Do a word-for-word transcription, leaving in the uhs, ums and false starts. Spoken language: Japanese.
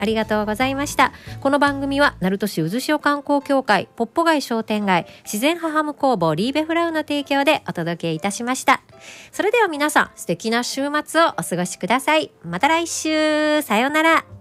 ありがとうございました。この番組は鳴門市渦潮観光協会、ポッポ街商店街、自然ハハム工房リーベフラウの提供でお届けいたしました。それでは皆さん、素敵な週末をお過ごしください。また来週、さようなら。